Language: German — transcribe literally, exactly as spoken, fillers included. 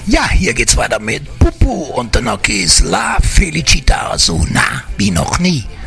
Ja, hier geht's weiter mit Pupu und der Nokis La Felicita Una, wie noch nie.